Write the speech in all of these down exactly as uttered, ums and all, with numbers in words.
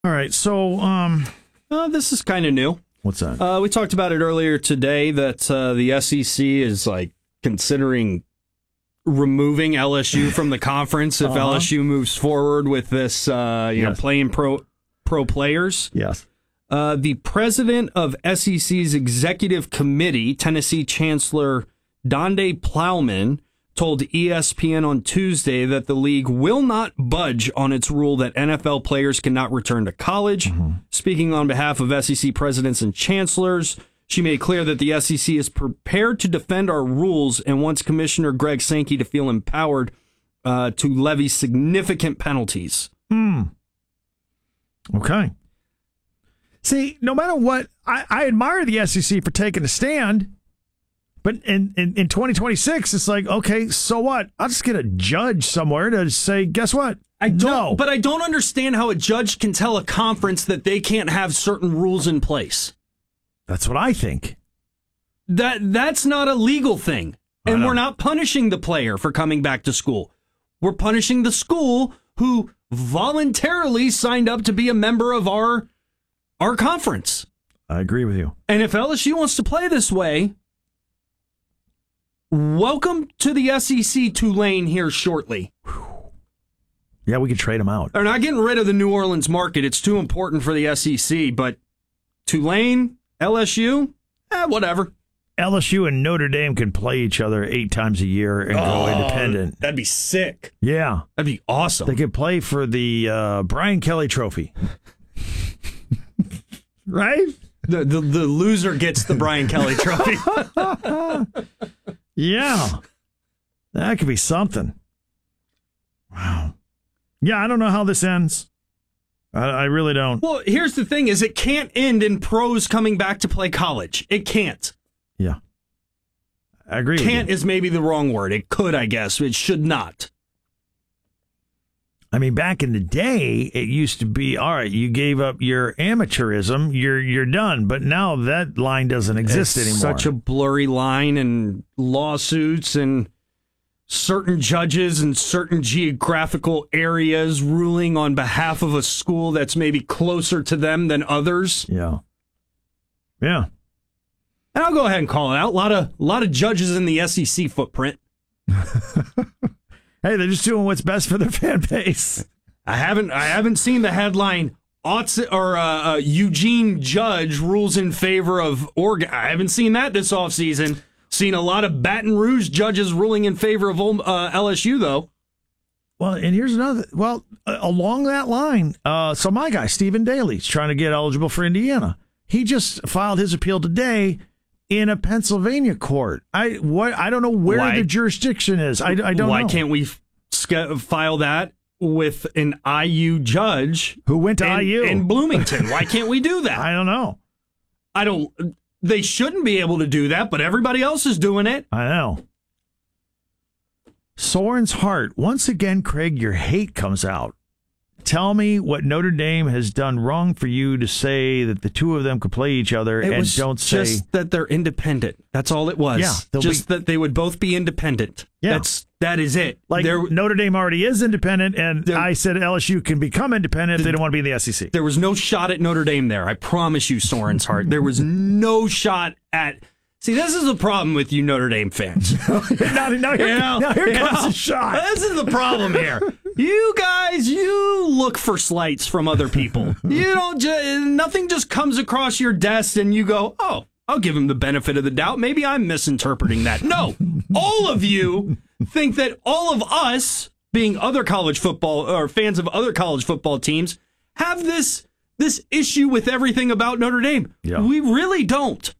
All right, so um, uh, this is kind of new. What's that? Uh, we talked about it earlier today that uh, the S E C is like considering removing L S U from the conference if Uh-huh. L S U moves forward with this, uh, you Yes. know, playing pro pro players. Yes. Uh, the president of S E C's executive committee, Tennessee Chancellor Donde Plowman, told E S P N on Tuesday that the league will not budge on its rule that N F L players cannot return to college. Mm-hmm. Speaking on behalf of S E C presidents and chancellors, she made clear that the S E C is prepared to defend our rules and wants Commissioner Greg Sankey to feel empowered uh, to levy significant penalties. Hmm. Okay. See, no matter what, I, I admire the S E C for taking a stand. But in, in, in twenty twenty-six, it's like, okay, so what? I'll just get a judge somewhere to say, guess what? I don't, no. But I don't understand how a judge can tell a conference that they can't have certain rules in place. That's what I think. That That's not a legal thing. And we're not punishing the player for coming back to school. We're punishing the school who voluntarily signed up to be a member of our, our conference. I agree with you. And if L S U wants to play this way, welcome to the S E C Tulane here shortly. Yeah, we could trade them out. They're not getting rid of the New Orleans market. It's too important for the S E C, but Tulane, L S U, eh, whatever. L S U and Notre Dame can play each other eight times a year and oh, go independent. That'd be sick. Yeah. That'd be awesome. They could play for the uh, Brian Kelly Trophy. Right? The, the the loser gets the Brian Kelly Trophy. Yeah. That could be something. Wow. Yeah, I don't know how this ends. I, I really don't. Well, here's the thing is it can't end in pros coming back to play college. It can't. Yeah. I agree Can't with you. is maybe the wrong word. It could, I guess. It should not. I mean, back in the day, it used to be, all right, you gave up your amateurism, you're you're done. But now that line doesn't exist It's anymore. Such a blurry line, and lawsuits and certain judges in certain geographical areas ruling on behalf of a school that's maybe closer to them than others. Yeah. Yeah. And I'll go ahead and call it out. A lot of, a lot of judges in the S E C footprint. Hey, they're just doing what's best for their fan base. I haven't I haven't seen the headline Otts, or uh, uh, Eugene Judge rules in favor of Oregon. I haven't seen that this offseason. Seen a lot of Baton Rouge judges ruling in favor of uh, L S U, though. Well, and here's another. Well, uh, along that line, uh, so my guy, Stephen Daly's trying to get eligible for Indiana. He just filed his appeal today in a Pennsylvania court. I what I don't know where Why? the jurisdiction is. I, I don't Why know. can't we sk- file that with an I U judge who went to in, I U in Bloomington? Why can't we do that? I don't know. I don't. They shouldn't be able to do that, but everybody else is doing it. I know. Soren's heart. Once again, Craig, your hate comes out. Tell me what Notre Dame has done wrong for you to say that the two of them could play each other It and was don't say just that they're independent. That's all it was. Yeah, they'll just be- that they would both be independent. Yeah. That's that is it. like there, Notre Dame already is independent, and There- I said L S U can become independent if they don't want to be in the S E C. there was no shot at Notre Dame there. I promise you, Soren's heart. There was no shot at. See, this is the problem with you Notre Dame fans. now, now here, You know, now here you comes know, a shot. This is the problem here. You guys, you look for slights from other people. You don't. Ju- nothing just comes across your desk and you go, "Oh, I'll give him the benefit of the doubt. Maybe I'm misinterpreting that." No, all of you think that all of us, being other college football or fans of other college football teams, have this this issue with everything about Notre Dame. Yeah. We really don't.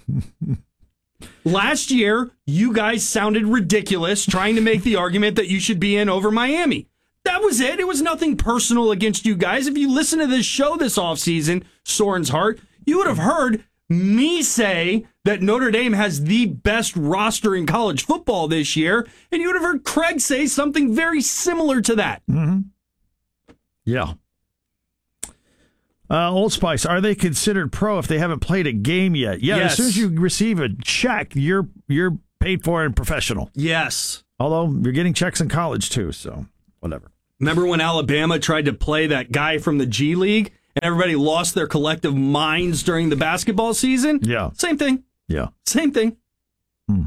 Last year, you guys sounded ridiculous trying to make the argument that you should be in over Miami. That was it. It was nothing personal against you guys. If you listen to this show this offseason, Soren's Heart, you would have heard me say that Notre Dame has the best roster in college football this year, and you would have heard Craig say something very similar to that. Mm-hmm. Yeah. Uh, Old Spice, are they considered pro if they haven't played a game yet? Yeah, Yes. as soon as you receive a check, you're you're paid for and professional. Yes. Although you're getting checks in college too, so whatever. Remember when Alabama tried to play that guy from the G League, and everybody lost their collective minds during the basketball season. Yeah. Same thing. Yeah. Same thing. Hmm.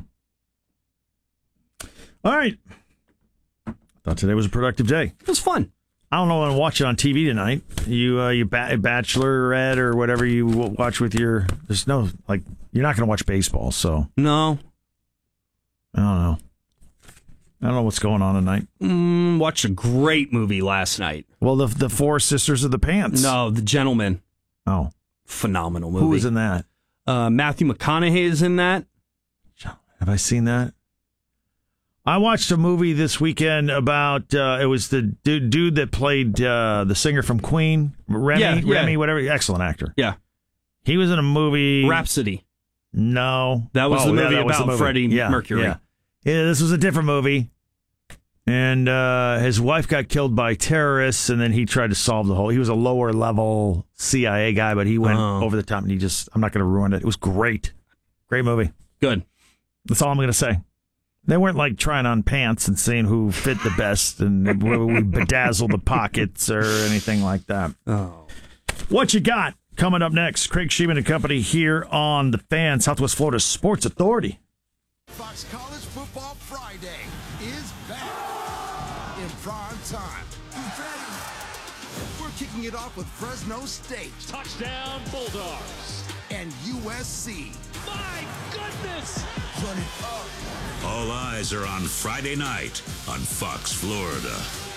All right. Thought today was a productive day. It was fun. I don't know what I'm watching on T V tonight. You, uh, you ba- Bachelorette or whatever you watch with your. There's no like. You're not going to watch baseball, so No. I don't know. I don't know what's going on tonight. Mm, watched a great movie last night. Well, the the Four Sisters of the Pants. No, The Gentleman. Oh, Phenomenal movie. who was in that? Uh, Matthew McConaughey is in that. Have I seen that? I watched a movie this weekend about, uh, it was the dude, dude that played uh, the singer from Queen, Remy, Yeah, yeah. Remy, whatever, excellent actor. Yeah. He was in a movie. Rhapsody. No. That was Oh, the yeah, movie that was about the movie. Freddie Yeah, Mercury. Yeah. yeah, this was a different movie. And uh, his wife got killed by terrorists, and then he tried to solve the whole. He was a lower level C I A guy, but he went Oh. over the top, and he just, I'm not going to ruin it. It was great. Great movie. Good. That's all I'm going to say. They weren't like trying on pants and seeing who fit the best and we bedazzle the pockets or anything like that. Oh. What you got coming up next? Craig Sheeman and company here on The Fan, Southwest Florida Sports Authority. Fox College Football Friday is back in prime time. Who's ready? We're kicking it off with Fresno State. Touchdown Bulldogs. And U S C. My goodness! Run it up. All eyes are on Friday night on Fox Florida.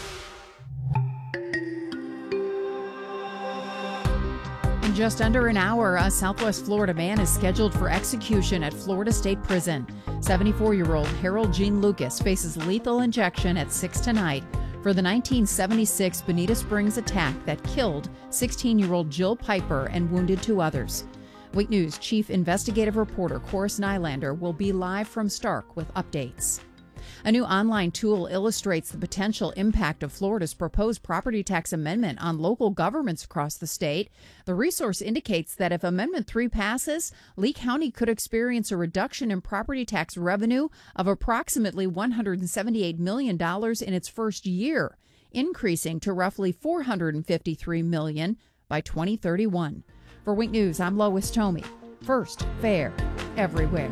In just under an hour, a Southwest Florida man is scheduled for execution at Florida State Prison. seventy-four-year-old Harold Gene Lucas faces lethal injection at six tonight for the nineteen seventy-six Bonita Springs attack that killed sixteen-year-old Jill Piper and wounded two others. Week News Chief Investigative Reporter Corus Nylander will be live from Stark with updates. A new online tool illustrates the potential impact of Florida's proposed property tax amendment on local governments across the state. The resource indicates that if Amendment three passes, Lee County could experience a reduction in property tax revenue of approximately one hundred seventy-eight million dollars in its first year, increasing to roughly four hundred fifty-three million dollars by twenty thirty-one. For Wink News, I'm Lois Tomey. First, fair, everywhere.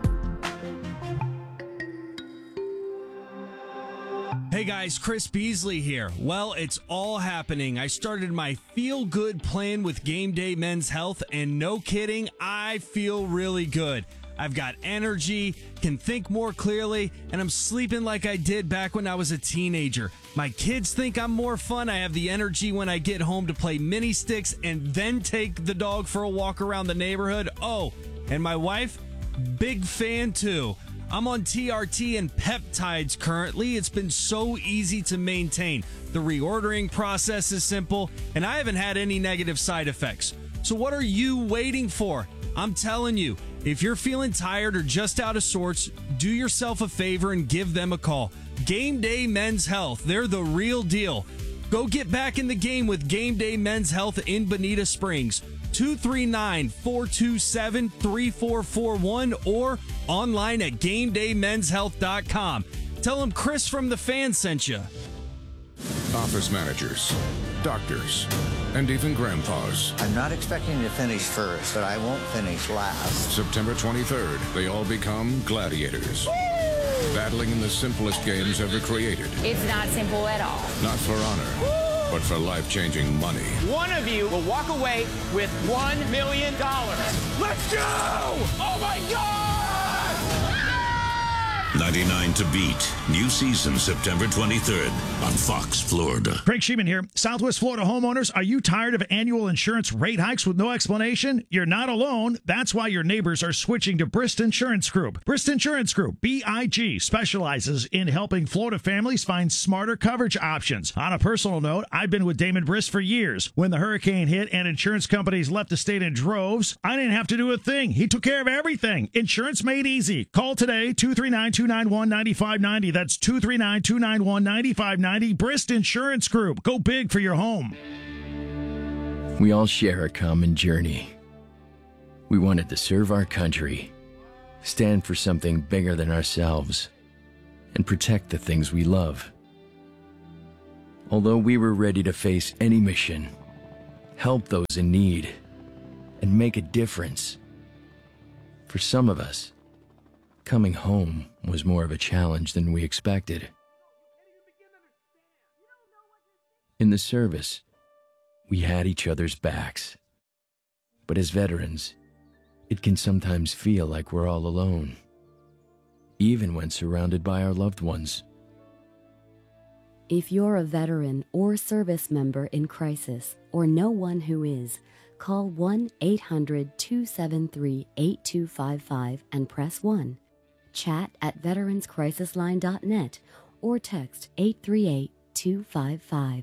Hey guys, Chris Beasley here. Well, it's all happening. I started my Feel Good plan with Game Day Men's Health, and no kidding, I feel really good. I've got energy, can think more clearly, and I'm sleeping like I did back when I was a teenager. My kids think I'm more fun. I have the energy when I get home to play mini sticks and then take the dog for a walk around the neighborhood. Oh, and my wife, big fan too. I'm on T R T and peptides currently. It's been so easy to maintain. The reordering process is simple, and I haven't had any negative side effects. So what are you waiting for? I'm telling you, if you're feeling tired or just out of sorts, do yourself a favor and give them a call. Game Day Men's Health, they're the real deal. Go get back in the game with Game Day Men's Health in Bonita Springs. two three nine, four two seven, three four four one or online at game day men's health dot com. Tell them Chris from The Fan sent you. Office managers, doctors, and even grandpas. I'm not expecting to finish first, but I won't finish last. September twenty-third, they all become gladiators. Woo! Battling in the simplest games ever created. It's not simple at all. Not for honor, Woo! But for life-changing money. One of you will walk away with one million dollars. Let's go! Oh my God! ninety-nine to beat. New season September twenty-third on Fox Florida. Craig Sheeman here. Southwest Florida homeowners, are you tired of annual insurance rate hikes with no explanation? You're not alone. That's why your neighbors are switching to Brist Insurance Group. Brist Insurance Group, B I G, specializes in helping Florida families find smarter coverage options. On a personal note, I've been with Damon Brist for years. When the hurricane hit and insurance companies left the state in droves, I didn't have to do a thing. He took care of everything. Insurance made easy. Call today, two three nine, two nine one, nine five nine zero. That's two three nine, two nine one, nine five nine zero. Brist Insurance Group. Go big for your home. We all share a common journey. We wanted to serve our country, stand for something bigger than ourselves, and protect the things we love. Although we were ready to face any mission, help those in need, and make a difference. For some of us, coming home was more of a challenge than we expected. In the service, we had each other's backs. But as veterans, it can sometimes feel like we're all alone, even when surrounded by our loved ones. If you're a veteran or service member in crisis or know one who is, call one eight hundred two seven three eight two five five and press one. Chat at veterans crisis line dot net or text eight three eight two five five.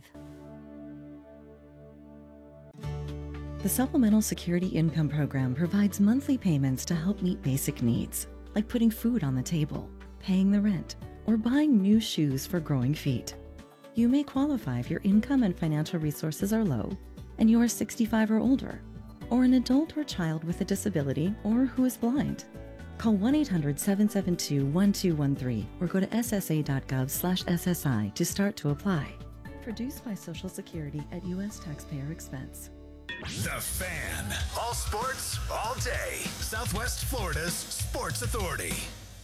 The Supplemental Security Income Program provides monthly payments to help meet basic needs, like putting food on the table, paying the rent, or buying new shoes for growing feet. You may qualify if your income and financial resources are low, and you are sixty-five or older, or an adult or child with a disability, or who is blind. Call one eight hundred seven seven two one two one three or go to s s a dot gov slash s s i to start to apply. Produced by Social Security at U S taxpayer expense. The Fan. All sports, all day. Southwest Florida's Sports Authority.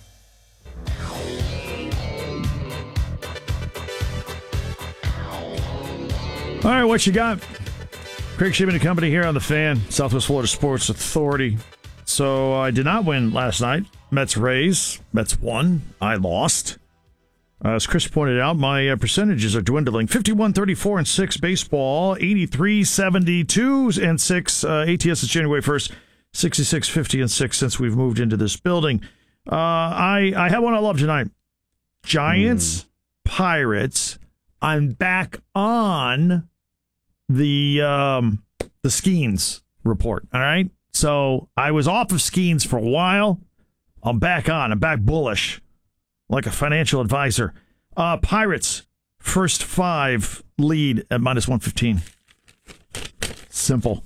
All right, what you got? Craig Shipman and Company here on The Fan, Southwest Florida Sports Authority. So I did not win last night. Mets Rays. Mets won. I lost. Uh, as Chris pointed out, my uh, percentages are dwindling. fifty-one, thirty-four, and six baseball. eighty-three, seventy-two, and six. Uh, A T S is January first. sixty-six, fifty, and six since we've moved into this building. Uh, I, I have one I love tonight. Giants, mm. Pirates. I'm back on the um, the Skeens report, all right? So I was off of Skeens for a while. I'm back on. I'm back bullish, like a financial advisor. Uh, Pirates, first five lead at minus one fifteen. Simple.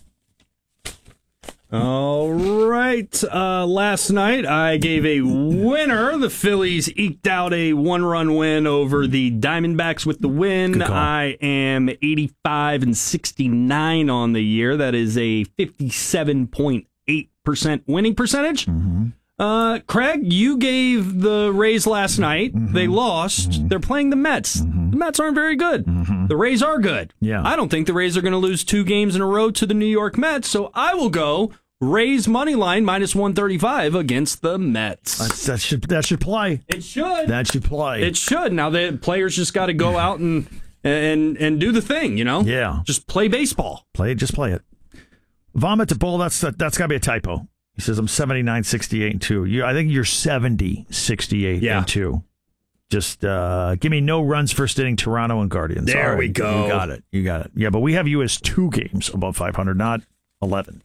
All right. Uh, last night, I gave a winner. The Phillies eked out a one-run win over the Diamondbacks with the win. I am eighty-five and sixty-nine on the year. That is a fifty-seven point eight percent winning percentage. Mm-hmm. Uh, Craig, you gave the Rays last night. Mm-hmm. They lost. Mm-hmm. They're playing the Mets. Mm-hmm. The Mets aren't very good. Mm-hmm. The Rays are good. Yeah. I don't think the Rays are going to lose two games in a row to the New York Mets, so I will go Rays money line minus one thirty-five against the Mets. That's, that should that should play. It should. That should play. It should. Now the players just got to go out and and and do the thing, you know? Yeah. Just play baseball. Play it. Just play it. Vomit to Bull. That's that, that's got to be a typo. He says I'm seventy-nine, sixty-eight, and two. You, I think you're seventy, sixty-eight, yeah. and two. Just uh, give me no runs first inning, Toronto and Guardians. There right, we go. You got it. You got it. Yeah, but we have you as two games above five hundred, not eleven.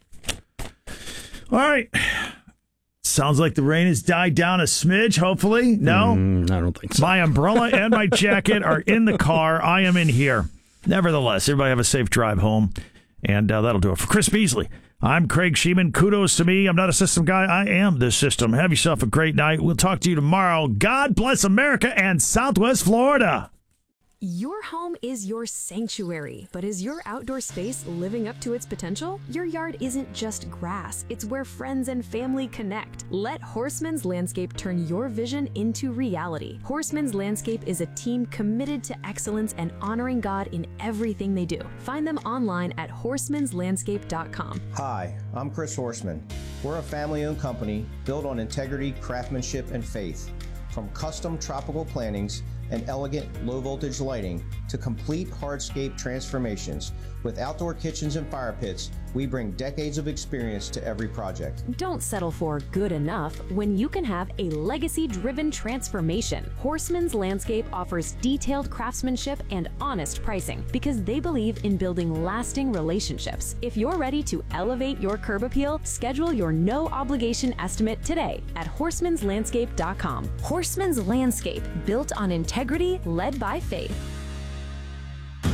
All right. Sounds like the rain has died down a smidge, hopefully. No? Mm, I don't think so. My umbrella and my jacket are in the car. I am in here. Nevertheless, everybody have a safe drive home. And uh, that'll do it. For Chris Beasley, I'm Craig Sheeman. Kudos to me. I'm not a system guy. I am the system. Have yourself a great night. We'll talk to you tomorrow. God bless America and Southwest Florida. Your home is your sanctuary, but is your outdoor space living up to its potential? Your yard isn't just grass, it's where friends and family connect. Let Horseman's Landscape turn your vision into reality. Horseman's Landscape is a team committed to excellence and honoring God in everything they do. Find them online at horsemans landscape dot com. Hi, I'm Chris Horseman. We're a family-owned company built on integrity, craftsmanship, and faith. From custom tropical plantings and elegant low-voltage lighting to complete hardscape transformations. With outdoor kitchens and fire pits, we bring decades of experience to every project. Don't settle for good enough when you can have a legacy-driven transformation. Horseman's Landscape offers detailed craftsmanship and honest pricing because they believe in building lasting relationships. If you're ready to elevate your curb appeal, schedule your no-obligation estimate today at horsemans landscape dot com. Horseman's Landscape, built on integrity, led by faith.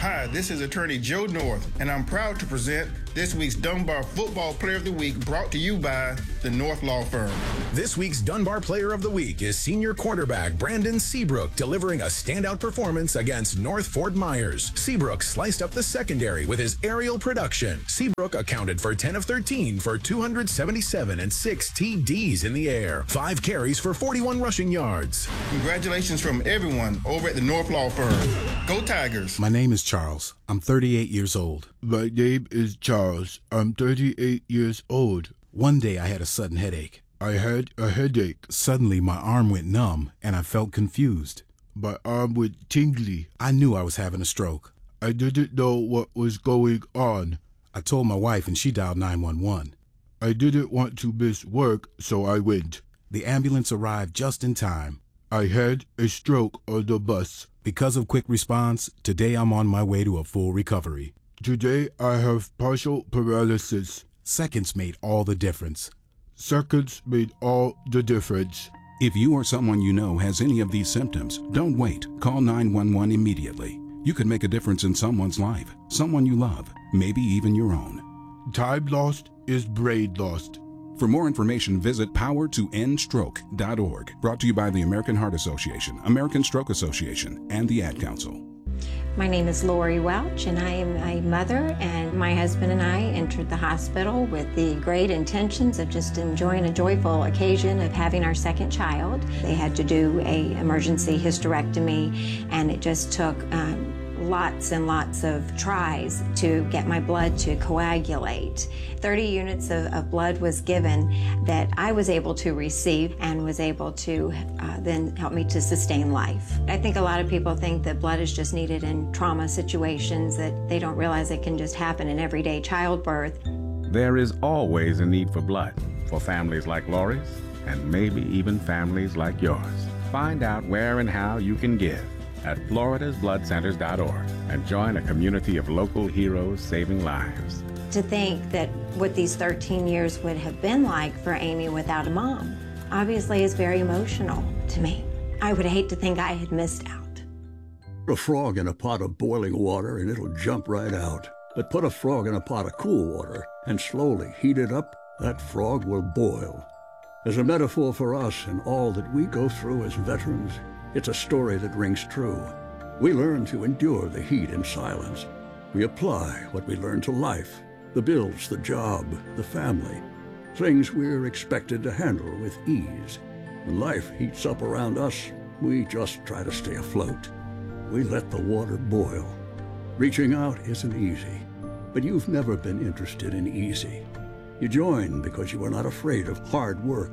Hi, this is attorney Joe North, and I'm proud to present this week's Dunbar Football Player of the Week, brought to you by the North Law Firm. This week's Dunbar Player of the Week is senior quarterback Brandon Seabrook, delivering a standout performance against North Fort Myers. Seabrook sliced up the secondary with his aerial production. Seabrook accounted for ten of thirteen for two hundred seventy-seven and six T Ds in the air. Five carries for forty-one rushing yards. Congratulations from everyone over at the North Law Firm. Go Tigers. My name is Charles. I'm thirty-eight years old. My name is Charles. I'm thirty-eight years old. One day I had a sudden headache. I had a headache. Suddenly my arm went numb and I felt confused. My arm went tingly. I knew I was having a stroke. I didn't know what was going on. I told my wife and she dialed nine one one. I didn't want to miss work, so I went. The ambulance arrived just in time. I had a stroke on the bus. Because of quick response, today I'm on my way to a full recovery. Today I have partial paralysis. Seconds made all the difference. Seconds made all the difference. If you or someone you know has any of these symptoms, don't wait. Call nine one one immediately. You could make a difference in someone's life, someone you love, maybe even your own. Time lost is brain lost. For more information, visit power to end stroke dot org. Brought to you by the American Heart Association, American Stroke Association, and the Ad Council. My name is Lori Welch, and I am a mother, and my husband and I entered the hospital with the great intentions of just enjoying a joyful occasion of having our second child. They had to do a emergency hysterectomy, and it just took um, lots and lots of tries to get my blood to coagulate. thirty units of, of blood was given that I was able to receive and was able to uh, then help me to sustain life. I think a lot of people think that blood is just needed in trauma situations, that they don't realize it can just happen in everyday childbirth. There is always a need for blood for families like Lori's and maybe even families like yours. Find out where and how you can give at floridas blood centers dot org and join a community of local heroes saving lives. To think that what these thirteen years would have been like for Amy without a mom obviously is very emotional to me. I would hate to think I had missed out. Put a frog in a pot of boiling water and it'll jump right out. But put a frog in a pot of cool water and slowly heat it up, that frog will boil. As a metaphor for us and all that we go through as veterans, it's a story that rings true. We learn to endure the heat in silence. We apply what we learn to life, the bills, the job, the family, things we're expected to handle with ease. When life heats up around us, we just try to stay afloat. We let the water boil. Reaching out isn't easy, but you've never been interested in easy. You join because you are not afraid of hard work.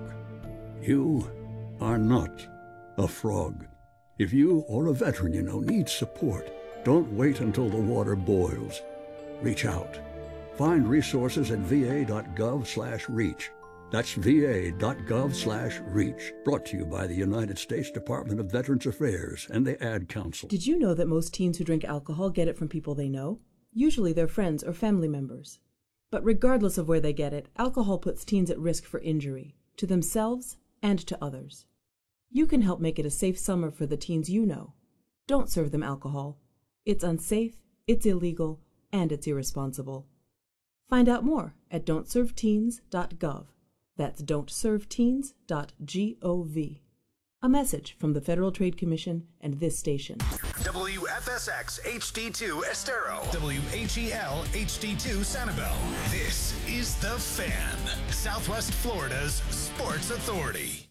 You are not a frog. If you or a veteran you know needs support, don't wait until the water boils. Reach out. Find resources at v a dot gov slash reach. That's v a dot gov slash reach. Brought to you by the United States Department of Veterans Affairs and the Ad Council. Did you know that most teens who drink alcohol get it from people they know? Usually their friends or family members. But regardless of where they get it, alcohol puts teens at risk for injury, to themselves and to others. You can help make it a safe summer for the teens you know. Don't serve them alcohol. It's unsafe, it's illegal, and it's irresponsible. Find out more at don't serve teens dot gov. That's don't serve teens dot gov. A message from the Federal Trade Commission and this station. W F S X H D two Estero. W H E L H D two Sanibel. This is The Fan, Southwest Florida's Sports Authority.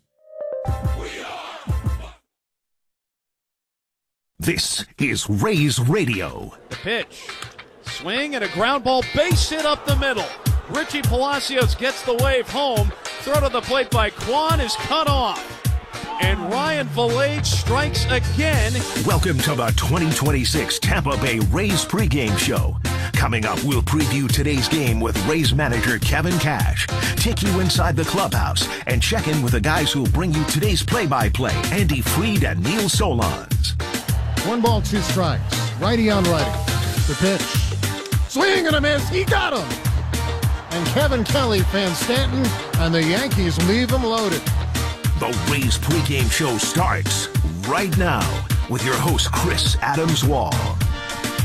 This is Rays Radio. The pitch. Swing and a ground ball, base hit up the middle. Richie Palacios gets the wave home. Throw to the plate by Kwan is cut off. And Ryan Valade strikes again. Welcome to the twenty twenty-six Tampa Bay Rays pregame show. Coming up, we'll preview today's game with Rays manager Kevin Cash, take you inside the clubhouse, and check in with the guys who'll bring you today's play-by-play, Andy Freed and Neil Solondz. One ball, two strikes. Righty on righty. The pitch. Swing and a miss. He got him. And Kevin Kelly fans Stanton, and the Yankees leave him loaded. The Rays pregame show starts right now with your host, Chris Adams-Wall.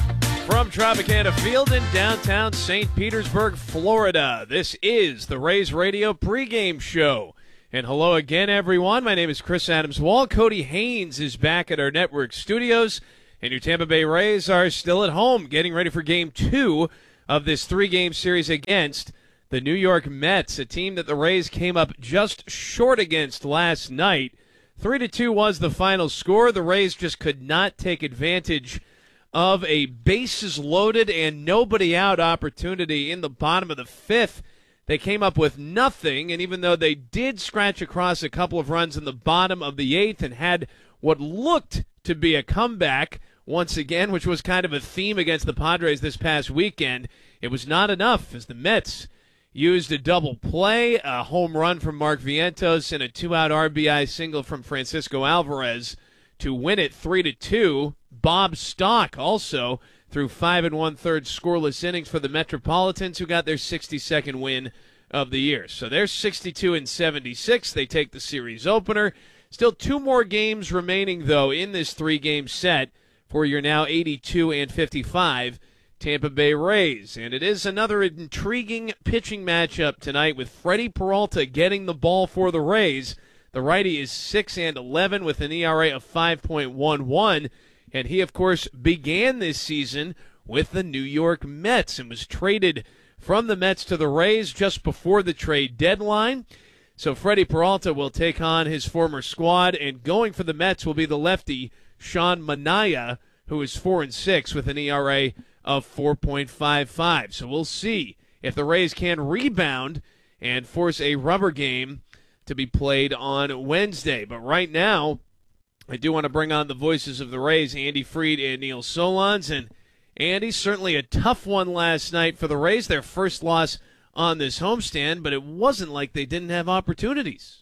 From Tropicana Field in downtown Saint Petersburg, Florida, this is the Rays Radio pregame show. And hello again, everyone. My name is Chris Adams-Wall. Cody Haynes is back at our network studios, and your Tampa Bay Rays are still at home, getting ready for game two of this three-game series against the New York Mets, a team that the Rays came up just short against last night. Three to two was the final score. The Rays just could not take advantage of a bases loaded and nobody out opportunity in the bottom of the fifth. They came up with nothing, and even though they did scratch across a couple of runs in the bottom of the eighth and had what looked to be a comeback once again, which was kind of a theme against the Padres this past weekend, it was not enough as the Mets used a double play, a home run from Mark Vientos, and a two-out R B I single from Francisco Alvarez to win it three to two. Bob Stock also threw five and one-third scoreless innings for the Metropolitans, who got their sixty-second win of the year. So they're sixty-two and seventy-six. They take the series opener. Still two more games remaining, though, in this three-game set for your now eighty-two and fifty-five Tampa Bay Rays. And it is another intriguing pitching matchup tonight with Freddie Peralta getting the ball for the Rays. The righty is six and eleven with an E R A of five point one one. And he, of course, began this season with the New York Mets and was traded from the Mets to the Rays just before the trade deadline. So Freddie Peralta will take on his former squad, and going for the Mets will be the lefty Sean Manaea, who is four and six with an E R A of four point five five. So we'll see if the Rays can rebound and force a rubber game to be played on Wednesday. But right now, I do want to bring on the voices of the Rays, Andy Freed and Neil Solondz. And Andy, certainly a tough one last night for the Rays, their first loss on this homestand, but it wasn't like they didn't have opportunities.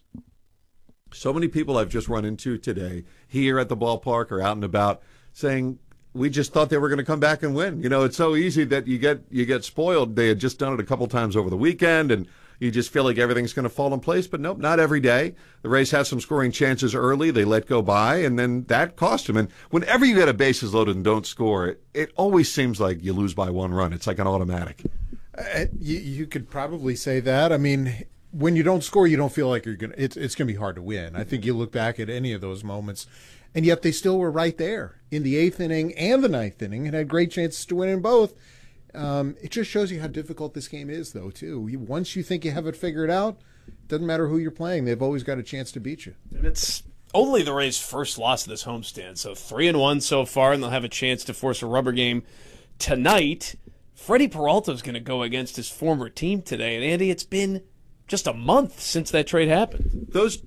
So many people I've just run into today here at the ballpark or out and about saying, we just thought they were going to come back and win. You know, it's so easy that you get you get spoiled. They had just done it a couple times over the weekend, and you just feel like everything's going to fall in place. But nope, not every day. The Rays had some scoring chances early. They let go by, and then that cost them. And whenever you get a bases loaded and don't score, it, it always seems like you lose by one run. It's like an automatic. Uh, you, you could probably say that. I mean, when you don't score, you don't feel like you're going to, it's, it's going to be hard to win. I think you look back at any of those moments, and yet they still were right there in the eighth inning and the ninth inning and had great chances to win in both. Um, it just shows you how difficult this game is, though, too. You, once you think you have it figured out, it doesn't matter who you're playing. They've always got a chance to beat you. And it's only the Rays' first loss of this homestand, so three and one so far, and they'll have a chance to force a rubber game tonight. Freddie Peralta is going to go against his former team today, and Andy, it's been just a month since that trade happened. Those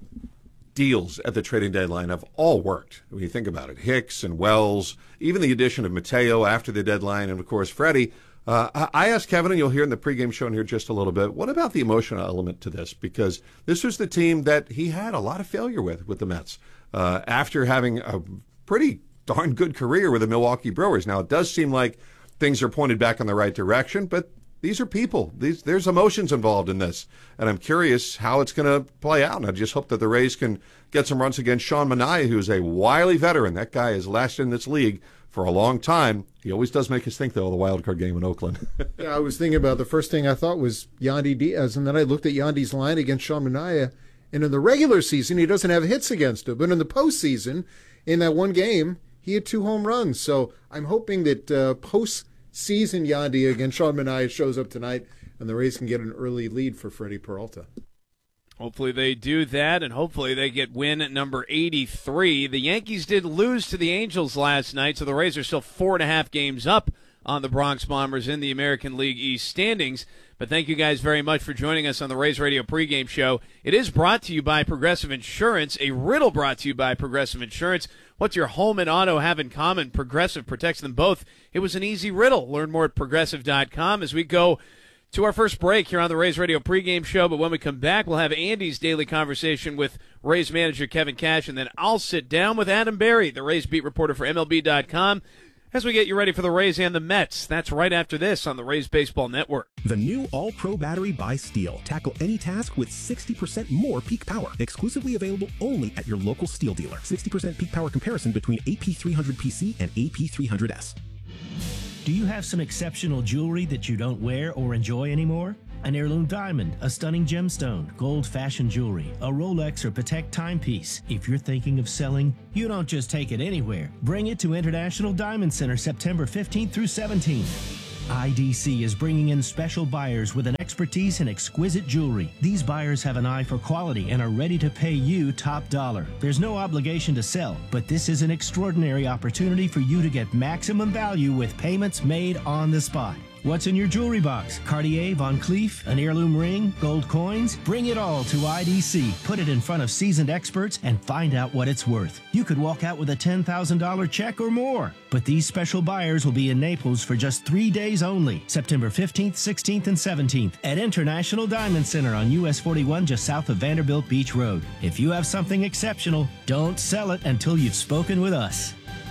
deals at the trading deadline have all worked. When you think about it, Hicks and Wells, even the addition of Mateo after the deadline, and of course Freddie. Uh, I asked Kevin, and you'll hear in the pregame show in here just a little bit, what about the emotional element to this? Because this was the team that he had a lot of failure with, with the Mets, uh, after having a pretty darn good career with the Milwaukee Brewers. Now, it does seem like things are pointed back in the right direction, but these are people. These, there's emotions involved in this, and I'm curious how it's going to play out. And I just hope that the Rays can get some runs against Sean Manaea, who's a wily veteran. That guy has lasted in this league for a long time. He always does make us think, though, of the wild card game in Oakland. Yeah, I was thinking about the first thing I thought was Yandy Diaz, and then I looked at Yandy's line against Sean Manaea, and in the regular season, he doesn't have hits against him. But in the postseason, in that one game, he had two home runs. So I'm hoping that uh, postseason Yandy against Sean Manaea shows up tonight, and the Rays can get an early lead for Freddie Peralta. Hopefully they do that, and hopefully they get win at number eighty-three. The Yankees did lose to the Angels last night, so the Rays are still four and a half games up on the Bronx Bombers in the American League East standings. But thank you guys very much for joining us on the Rays Radio pregame show. It is brought to you by Progressive Insurance, a riddle brought to you by Progressive Insurance. What's your home and auto have in common? Progressive protects them both. It was an easy riddle. Learn more at progressive dot com as we go to our first break here on the Rays Radio pregame show. But when we come back, we'll have Andy's daily conversation with Rays manager Kevin Cash, and then I'll sit down with Adam Berry, the Rays beat reporter for M L B dot com, as we get you ready for the Rays and the Mets. That's right after this on the Rays Baseball Network. The new All-Pro battery by Steel. Tackle any task with sixty percent more peak power. Exclusively available only at your local Steel dealer. sixty percent peak power comparison between A P three hundred P C and A P three hundred S. Do you have some exceptional jewelry that you don't wear or enjoy anymore? An heirloom diamond, a stunning gemstone, gold fashion jewelry, a Rolex or Patek timepiece. If you're thinking of selling, you don't just take it anywhere. Bring it to International Diamond Center September fifteenth through seventeenth. I D C is bringing in special buyers with an expertise in exquisite jewelry. These buyers have an eye for quality and are ready to pay you top dollar. There's no obligation to sell, but this is an extraordinary opportunity for you to get maximum value with payments made on the spot. What's in your jewelry box? Cartier, Van Cleef, an heirloom ring, gold coins? Bring it all to I D C. Put it in front of seasoned experts and find out what it's worth. You could walk out with a ten thousand dollars check or more. But these special buyers will be in Naples for just three days only, September fifteenth, sixteenth, and seventeenth at International Diamond Center on U S forty-one just south of Vanderbilt Beach Road. If you have something exceptional, don't sell it until you've spoken with us.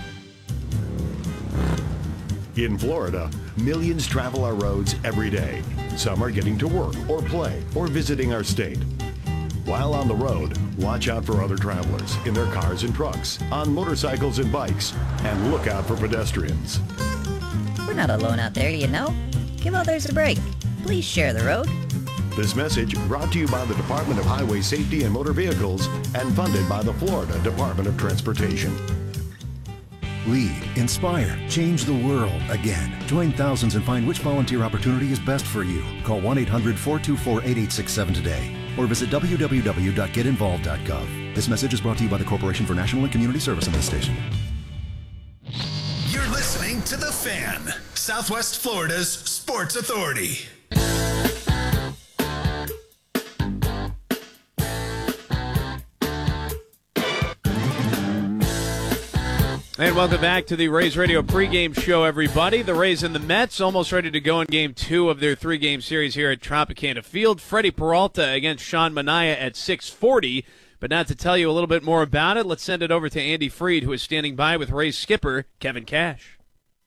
In Florida, millions travel our roads every day. Some are getting to work or play or visiting our state. While on the road, watch out for other travelers in their cars and trucks, on motorcycles and bikes, and look out for pedestrians. We're not alone out there, you know. Give others a break. Please share the road. This message brought to you by the Department of Highway Safety and Motor Vehicles and funded by the Florida Department of Transportation. Lead, inspire, change the world again. Join thousands and find which volunteer opportunity is best for you. Call one eight hundred, four two four, eight eight six seven today or visit w w w dot get involved dot gov. This message is brought to you by the Corporation for National and Community Service on this station. You're listening to The Fan, Southwest Florida's sports authority. And welcome back to the Rays Radio pregame show, everybody. The Rays and the Mets almost ready to go in game two of their three-game series here at Tropicana Field. Freddie Peralta against Sean Manaea at six forty. But not to tell you a little bit more about it, let's send it over to Andy Freed, who is standing by with Rays skipper Kevin Cash.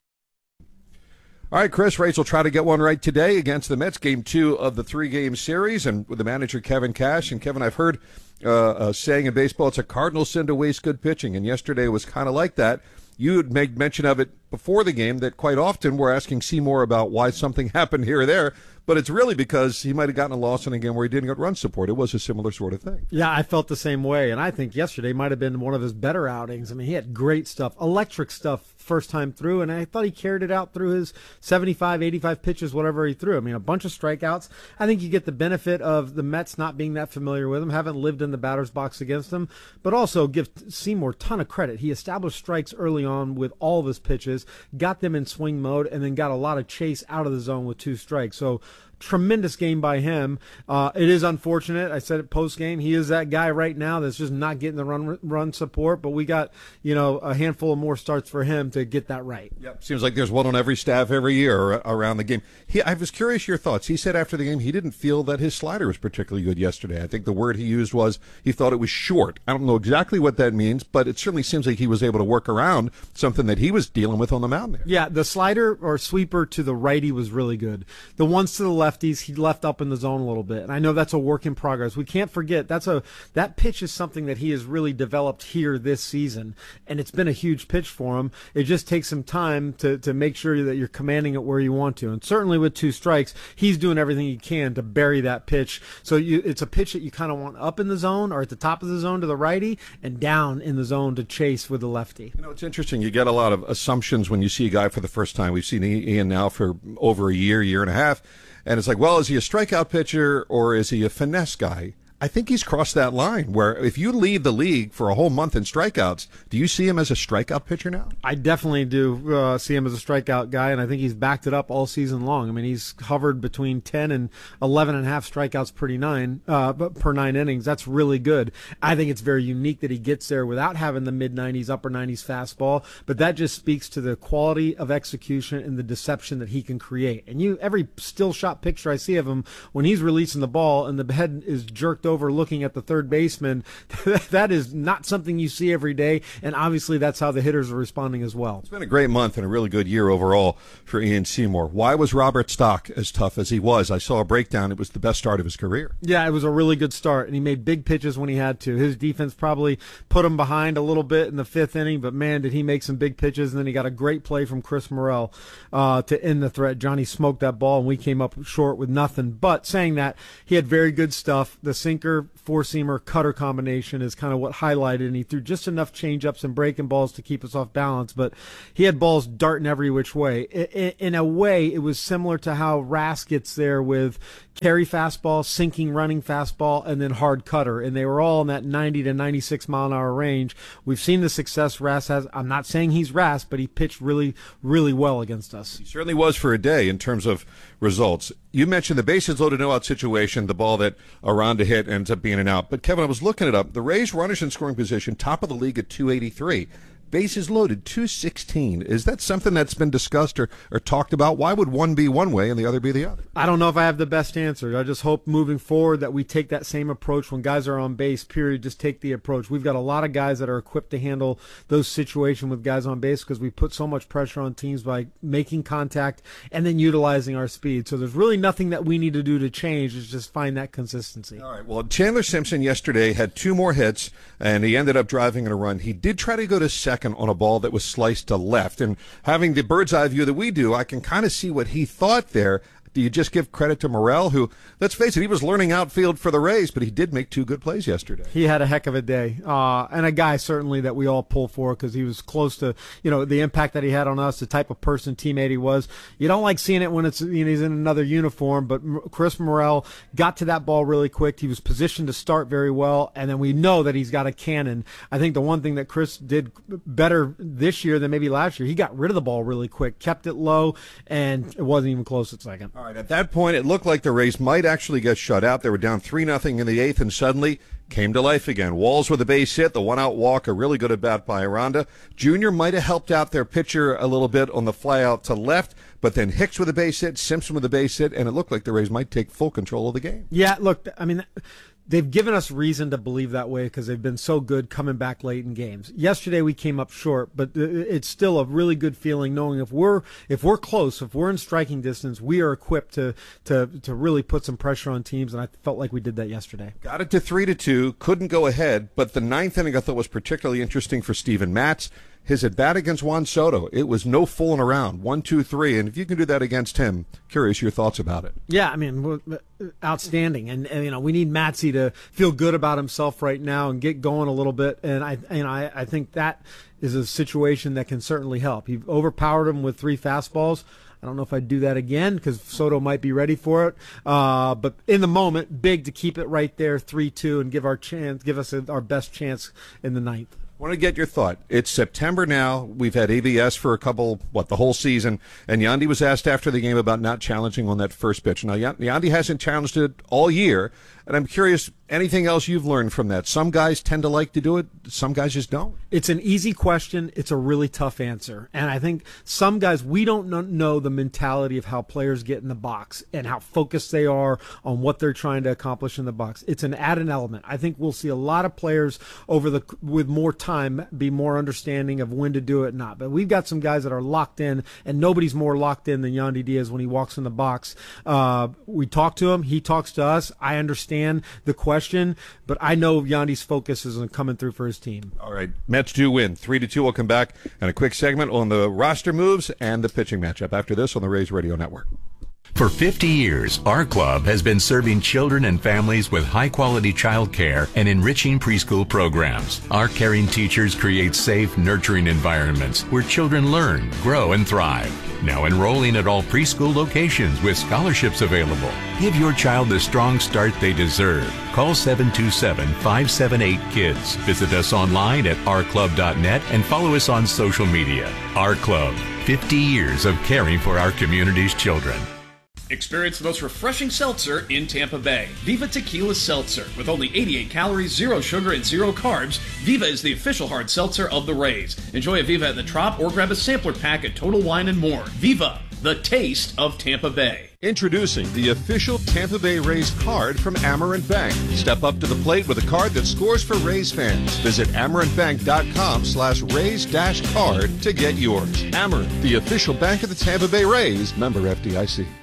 All right, Chris, Rays will try to get one right today against the Mets, game two of the three-game series, and with the manager Kevin Cash. And Kevin, I've heard uh, a saying in baseball, it's a cardinal sin to waste good pitching, and yesterday was kind of like that. You had made mention of it before the game that quite often we're asking Seymour about why something happened here or there, but it's really because he might have gotten a loss in a game where he didn't get run support. It was a similar sort of thing. Yeah, I felt the same way, and I think yesterday might have been one of his better outings. I mean, he had great stuff, electric stuff first time through, and I thought he carried it out through his seventy-five, eighty-five pitches, whatever he threw. I mean, a bunch of strikeouts. I think you get the benefit of the Mets not being that familiar with him, haven't lived in the batter's box against him, but also give Seymour a ton of credit. He established strikes early on with all of his pitches, got them in swing mode, and then got a lot of chase out of the zone with two strikes. So tremendous game by him. Uh, it is unfortunate. I said it post game. He is that guy right now that's just not getting the run run support. But we got you know a handful of more starts for him to get that right. Yep. Seems like there's one on every staff every year around the game. He, I was curious your thoughts. He said after the game he didn't feel that his slider was particularly good yesterday. I think the word he used was he thought it was short. I don't know exactly what that means, but it certainly seems like he was able to work around something that he was dealing with on the mound there. Yeah, the slider or sweeper to the righty was really good. The ones to the left, lefties, he left up in the zone a little bit. And I know that's a work in progress. We can't forget that's a that pitch is something that he has really developed here this season, and it's been a huge pitch for him. It just takes some time to, to make sure that you're commanding it where you want to. And certainly with two strikes, he's doing everything he can to bury that pitch. So you, it's a pitch that you kind of want up in the zone or at the top of the zone to the righty and down in the zone to chase with the lefty. You know, it's interesting. You get a lot of assumptions when you see a guy for the first time. We've seen Ian now for over a year, year and a half. And it's like, well, is he a strikeout pitcher or is he a finesse guy? I think he's crossed that line where if you lead the league for a whole month in strikeouts, do you see him as a strikeout pitcher now? I definitely do uh, see him as a strikeout guy, and I think he's backed it up all season long. I mean, he's hovered between ten and eleven and a half strikeouts per nine, uh, per nine innings. That's really good. I think it's very unique that he gets there without having the mid nineties, upper nineties fastball, but that just speaks to the quality of execution and the deception that he can create. And you, every still shot picture I see of him, when he's releasing the ball and the head is jerked over looking at the third baseman, that is not something you see every day, and obviously that's how the hitters are responding as well. It's been a great month and a really good year overall for Ian Seymour. Why was Robert Stock as tough as he was? I saw a breakdown. It was the best start of his career. Yeah, it was a really good start, and he made big pitches when he had to. His defense probably put him behind a little bit in the fifth inning, but man, did he make some big pitches, and then he got a great play from Chris Morel uh, to end the threat. Johnny smoked that ball, and we came up short with nothing. But saying that, he had very good stuff. The sinker, four-seamer, cutter combination is kind of what highlighted, and he threw just enough change-ups and breaking balls to keep us off balance, but he had balls darting every which way. In, in a way, it was similar to how Rask gets there with carry fastball, sinking running fastball, and then hard cutter, and they were all in that ninety to ninety-six mile an hour range. We've seen the success Rask has. I'm not saying he's Rask, but he pitched really, really well against us. He certainly was for a day in terms of results. You mentioned the bases loaded, no out situation, the ball that Aranda hit ends up being an out. But Kevin, I was looking it up. The Rays runners in scoring position, top of the league at two eighty-three. Bases loaded, two sixteen. Is that something that's been discussed or, or talked about? Why would one be one way and the other be the other? I don't know if I have the best answer. I just hope moving forward that we take that same approach when guys are on base, period. Just take the approach. We've got a lot of guys that are equipped to handle those situations with guys on base because we put so much pressure on teams by making contact and then utilizing our speed. So there's really nothing that we need to do to change. It's just find that consistency. All right. Well, Chandler Simpson yesterday had two more hits, and he ended up driving in a run. He did try to go to second on a ball that was sliced to left. And having the bird's eye view that we do, I can kind of see what he thought there. Do you just give credit to Morel, who, let's face it, he was learning outfield for the Rays, but he did make two good plays yesterday. He had a heck of a day, uh, and a guy certainly that we all pull for because he was close to, you know, the impact that he had on us, the type of person, teammate he was. You don't like seeing it when it's, you know, he's in another uniform, but Chris Morel got to that ball really quick. He was positioned to start very well, and then we know that he's got a cannon. I think the one thing that Chris did better this year than maybe last year, he got rid of the ball really quick, kept it low, and it wasn't even close at second. All right, at that point, it looked like the Rays might actually get shut out. They were down three nothing in the eighth, and suddenly came to life again. Walls with a base hit, the one-out walk, a really good at-bat by Aranda. Junior might have helped out their pitcher a little bit on the fly-out to left, but then Hicks with a base hit, Simpson with a base hit, and it looked like the Rays might take full control of the game. Yeah, look, I mean, they've given us reason to believe that way because they've been so good coming back late in games. Yesterday we came up short, but it's still a really good feeling knowing if we're if we're close, if we're in striking distance, we are equipped to to to really put some pressure on teams, and I felt like we did that yesterday. Got it to three to two, couldn't go ahead, but the ninth inning I thought was particularly interesting for Steven Matz. His at-bat against Juan Soto, it was no fooling around. One, two, three, and if you can do that against him, curious your thoughts about it. Yeah, I mean, outstanding, and, and you know we need Matzy to feel good about himself right now and get going a little bit, and I and I, I think that is a situation that can certainly help. He overpowered him with three fastballs. I don't know if I'd do that again because Soto might be ready for it. Uh, but in the moment, big to keep it right there, three two, and give our chance, give us a, our best chance in the ninth. I want to get your thought. It's September now. We've had A B S for a couple, what, the whole season. And Yandy was asked after the game about not challenging on that first pitch. Now, Yandy hasn't challenged it all year. And I'm curious, anything else you've learned from that? Some guys tend to like to do it. Some guys just don't. It's an easy question. It's a really tough answer. And I think some guys, we don't know the mentality of how players get in the box and how focused they are on what they're trying to accomplish in the box. It's an added element. I think we'll see a lot of players over the with more time be more understanding of when to do it and not. But we've got some guys that are locked in, and nobody's more locked in than Yandy Diaz when he walks in the box. Uh, we talk to him. He talks to us. I understand the question, but I know Yandy's focus is on coming through for his team. All right, Mets do win. Three to two. We'll come back and a quick segment on the roster moves and the pitching matchup after this on the Rays Radio Network. For fifty years, our club has been serving children and families with high-quality child care and enriching preschool programs. Our caring teachers create safe, nurturing environments where children learn, grow, and thrive. Now enrolling at all preschool locations with scholarships available. Give your child the strong start they deserve. Call seven two seven, five seven eight, KIDS. Visit us online at our club dot net and follow us on social media. Our Club, fifty years of caring for our community's children. Experience the most refreshing seltzer in Tampa Bay. Viva Tequila Seltzer. With only eighty-eight calories, zero sugar, and zero carbs, Viva is the official hard seltzer of the Rays. Enjoy a Viva at the Trop or grab a sampler pack at Total Wine and More. Viva, the taste of Tampa Bay. Introducing the official Tampa Bay Rays card from Amerant Bank. Step up to the plate with a card that scores for Rays fans. Visit amerantbank.com slash Rays dash card to get yours. Amerant, the official bank of the Tampa Bay Rays. Member F D I C.